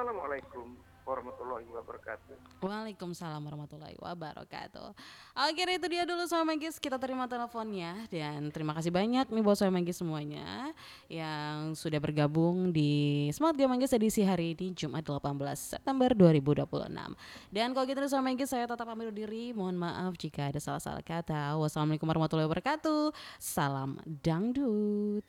Assalamualaikum warahmatullahi wabarakatuh. Waalaikumsalam warahmatullahi wabarakatuh. Oke, itu dia dulu sama Manggis. Kita terima teleponnya dan terima kasih banyak nih buat sama Manggis semuanya yang sudah bergabung di Smart Game Manggis edisi hari ini Jumat 18 September 2026. Dan kalau gitu sama Manggis saya tetap pamit undur diri. Mohon maaf jika ada salah-salah kata. Wassalamualaikum warahmatullahi wabarakatuh. Salam dangdut.